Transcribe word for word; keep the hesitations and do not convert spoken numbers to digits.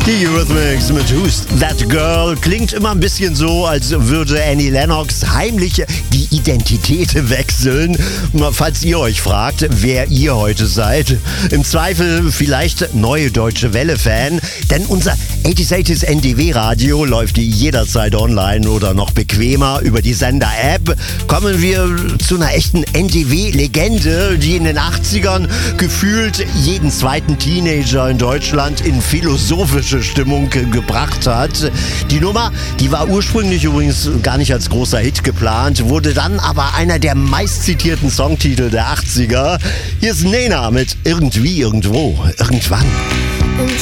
Die Eurythmics mit Who's That Girl klingt immer ein bisschen so, als würde Annie Lennox heimlich die Identität wechseln. Falls ihr euch fragt, wer ihr heute seid. Im Zweifel vielleicht neue Deutsche Welle-Fan, denn unser achtziger achtziger N D W-Radio läuft jederzeit online oder noch bequemer über die Sender-App. Kommen wir zu einer echten N D W-Legende, die in den achtzigern gefühlt jeden zweiten Teenager in Deutschland in philosophische Stimmung gebracht hat. Die Nummer, die war ursprünglich übrigens gar nicht als großer Hit geplant, wurde dann aber einer der meistzitierten Songtitel der achtziger. Hier ist Nena mit Irgendwie, Irgendwo, Irgendwann.